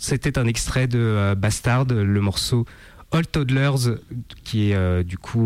C'était un extrait de Bastard, le morceau All Toddlers, qui est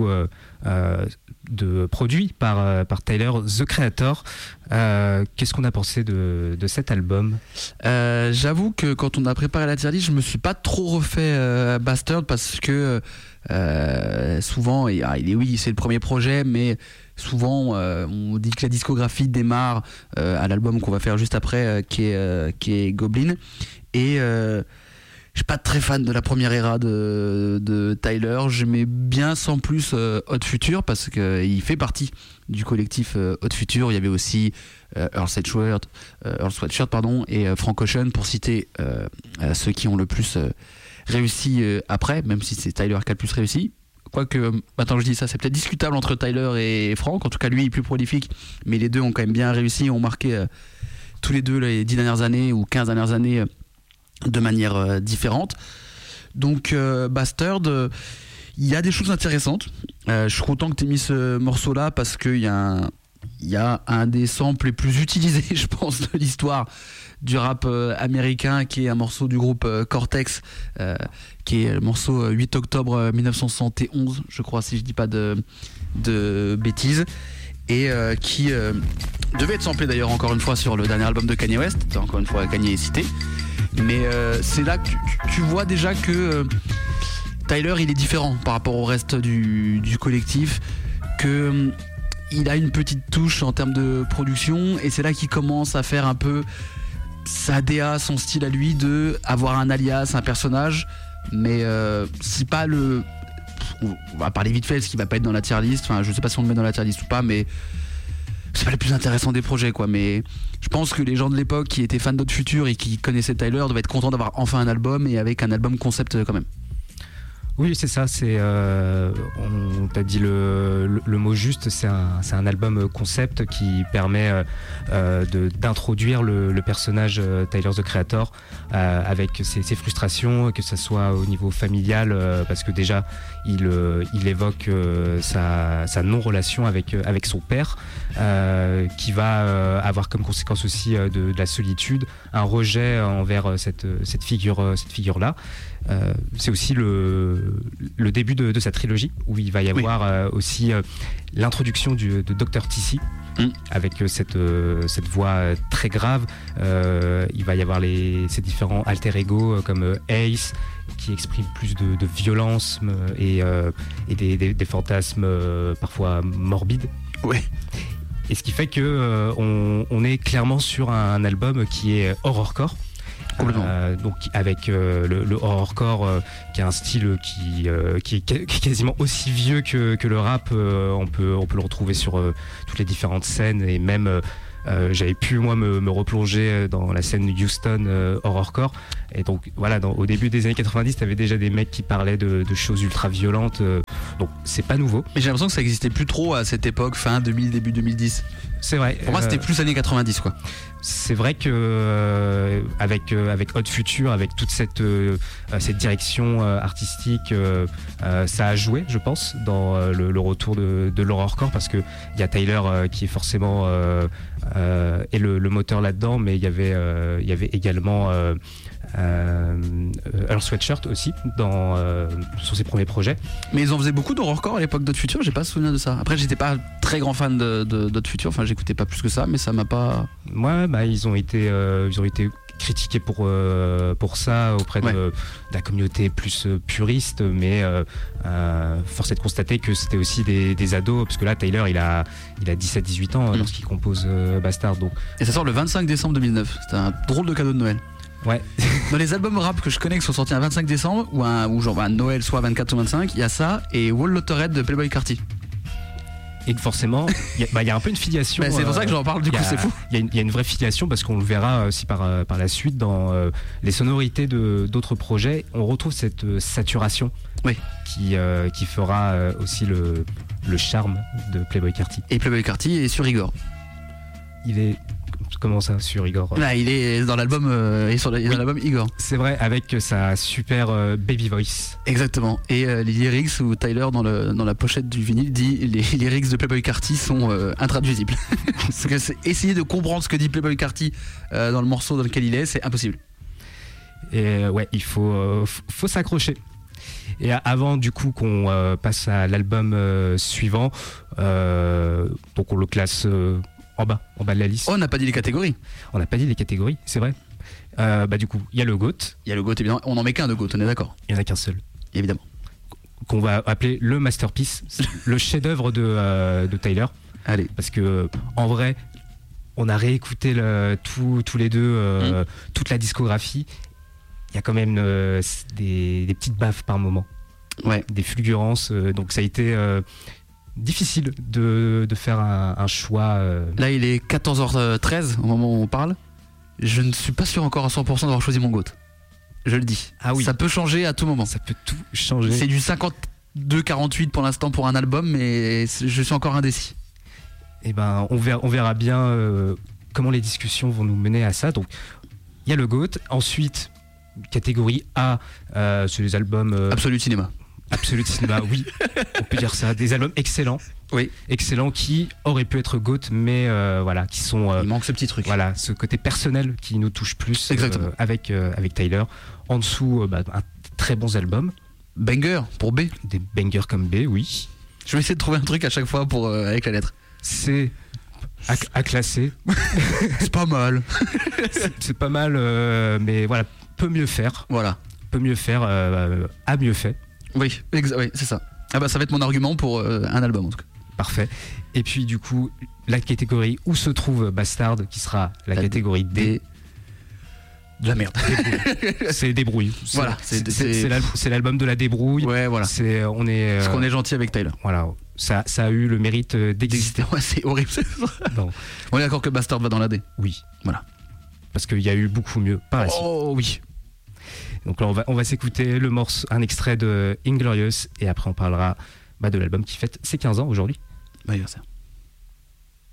produit par Tyler, The Creator. Qu'est-ce qu'on a pensé de cet album ? J'avoue que quand on a préparé la tier list, je me suis pas trop refait Bastard parce que souvent, c'est le premier projet, mais souvent on dit que la discographie démarre à l'album qu'on va faire juste après, qui est Goblin, et je suis pas très fan de la première era de Tyler. J'aimais bien sans plus Hot Future parce qu'il fait partie du collectif Hot Future. Il y avait aussi Earl Sweatshirt et Frank Ocean, pour citer ceux qui ont le plus réussi après, même si c'est Tyler qui a le plus réussi. Quoique, maintenant que je dis ça, c'est peut-être discutable entre Tyler et Frank. En tout cas, lui est plus prolifique, mais les deux ont quand même bien réussi, ont marqué tous les deux les 10 dernières années ou 15 dernières années de manière différente. Donc Bastard, il y a des choses intéressantes. Je suis content que tu aies mis ce morceau là parce qu'il y a un des samples les plus utilisés, je pense, de l'histoire du rap américain, qui est un morceau du groupe Cortex, qui est le morceau 8 octobre 1971, je crois, si je dis pas de bêtises, et qui devait être samplé d'ailleurs encore une fois sur le dernier album de Kanye West. Encore une fois, Kanye est cité. Mais c'est là que tu vois déjà que Tyler, il est différent par rapport au reste du collectif, que il a une petite touche en termes de production, et c'est là qu'il commence à faire un peu sa DA, son style à lui, de avoir un alias, un personnage, mais c'est pas le... On va parler vite fait, ce qui va pas être dans la tier list, enfin je sais pas si on le met dans la tier list ou pas, mais c'est pas le plus intéressant des projets, quoi. Mais je pense que les gens de l'époque qui étaient fans d'Hot Future et qui connaissaient Tyler doivent être contents d'avoir enfin un album, et avec un album concept quand même. Oui, c'est ça. On t'a dit le mot juste. C'est un album concept qui permet d'introduire le personnage Tyler, The Creator, avec ses frustrations, que ce soit au niveau familial, parce que déjà il évoque sa non-relation avec son père, qui va avoir comme conséquence aussi de la solitude, un rejet envers cette figure-là. C'est aussi le début de sa trilogie, où il va y avoir aussi l'introduction de Dr. TC, avec cette voix très grave. Il va y avoir ces différents alter ego comme Ace, qui exprime plus de violence et des fantasmes parfois morbides. Ouais. Et ce qui fait que on est clairement sur un album qui est horrorcore. Donc avec le horrorcore, qui a un style qui est quasiment aussi vieux que le rap. On peut le retrouver sur toutes les différentes scènes, et même j'avais pu moi me replonger dans la scène Houston horrorcore. Et donc voilà, au début des années 90, t'avais déjà des mecs qui parlaient de choses ultra violentes, donc c'est pas nouveau. Mais j'ai l'impression que ça existait plus trop à cette époque, fin 2000, début 2010. C'est vrai. Pour moi, c'était plus années 90, quoi. C'est vrai que avec Hot Future, avec toute cette direction artistique, ça a joué, je pense, dans le retour de l'horrorcore, parce que il y a Tyler qui est forcément et le moteur là-dedans, mais il y avait également Earl Sweatshirt aussi sur ses premiers projets. Mais ils en faisaient beaucoup d'horrorcore à l'époque d'Hot Future, j'ai pas souvenir de ça. Après, j'étais pas très grand fan d'Hot Future, enfin j'écoutais pas plus que ça, mais ça m'a pas... Ouais, ils ont été critiqués pour ça auprès de la communauté plus puriste, mais force est de constater que c'était aussi des ados, parce que là Tyler il a 17-18 ans lorsqu'il compose Bastard. Donc. Et ça sort le 25 décembre 2009, c'était un drôle de cadeau de Noël. Ouais. Dans les albums rap que je connais qui sont sortis un 25 décembre ou genre Noël soit 24 ou 25, il y a ça et Wall Lotteret de Playboi Carti. Et que forcément, il y a un peu une filiation. C'est pour ça que j'en parle, du coup, c'est fou. Il y a une vraie filiation, parce qu'on le verra aussi par la suite dans les sonorités d'autres projets. On retrouve cette saturation qui fera aussi le charme de Playboi Carti. Et Playboi Carti est sur Igor. Il est... Comment ça, sur Igor? Là, il est dans l'album, dans l'album Igor. C'est vrai, avec sa super baby voice. Exactement. Et les lyrics où Tyler dans la pochette du vinyle dit les lyrics de Playboi Carti sont intraduisibles. Parce que essayer de comprendre ce que dit Playboi Carti dans le morceau dans lequel il est, c'est impossible. Et ouais, il faut s'accrocher. Et avant du coup qu'on passe à l'album suivant, donc on le classe en bas de la liste. Oh, on n'a pas dit les catégories. On n'a pas dit les catégories, c'est vrai. Du coup, il y a le GOAT. Il y a le GOAT, évidemment. On n'en met qu'un de GOAT, on est d'accord. Il n'y en a qu'un seul. Évidemment. Qu'on va appeler le masterpiece, le chef-d'œuvre de Tyler. Allez. Parce que en vrai, on a réécouté tous les deux toute la discographie. Il y a quand même des petites baffes par moment. Ouais. Des fulgurances. Donc ça a été difficile de faire un choix. Là, il est 14h13 au moment où on parle. Je ne suis pas sûr encore à 100% d'avoir choisi mon GOAT. Je le dis. Ah oui. Ça peut changer à tout moment. Ça peut tout changer. C'est du 52-48 pour l'instant pour un album, mais je suis encore indécis. Eh ben, on verra bien comment les discussions vont nous mener à ça. Donc, il y a le GOAT. Ensuite, catégorie A, c'est les albums... Absolute Cinéma. Absolute Cinéma, oui. On peut dire ça. Des albums excellents. Oui. Excellents qui auraient pu être GOAT, mais voilà, qui sont... il manque ce petit truc. Voilà, ce côté personnel qui nous touche plus avec Tyler. En dessous, un très bons albums. Banger pour B. Des bangers comme B, oui. Je vais essayer de trouver un truc à chaque fois avec la lettre. C à classer. C'est pas mal. c'est pas mal, mais voilà, peut mieux faire. Voilà. Peut mieux faire, a mieux fait. Oui, oui, c'est ça. Ah bah ça va être mon argument pour un album en tout cas. Parfait. Et puis du coup, la catégorie où se trouve Bastard, qui sera la catégorie D. De la merde. C'est débrouille. Voilà. C'est l'album de la débrouille. Ouais, voilà. On est. Parce qu'on est gentil avec Tyler. Voilà. Ça a eu le mérite d'exister. Ouais, c'est horrible. Non. On est d'accord que Bastard va dans la D. Oui. Voilà. Parce qu'il y a eu beaucoup mieux par la suite. Oh oui. Donc là, on va s'écouter le morceau, un extrait de Inglorious, et après on parlera de l'album qui fête ses 15 ans aujourd'hui. Bah, il va ça.